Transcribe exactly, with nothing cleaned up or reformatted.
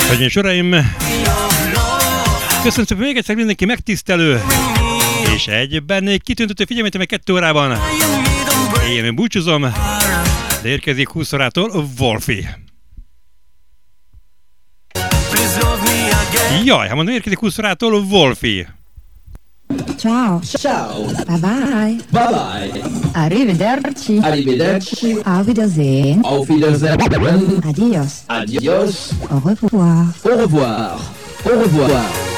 Hölgyeim és uraim, köszönöm szépen még egyszer mindenki megtisztelő, és egyben kitüntető figyelmet, meg kettő órában. Én búcsúzom, de érkezik húsz órától Wolfi. Jaj, hát mondom, érkezik húsz órától Wolfi. Ciao. Ciao. Bye bye. Bye bye. Arrivederci. Arrivederci. Auf Wiedersehen. Auf Wiedersehen. Adios. Adios. Au revoir. Au revoir. Au revoir.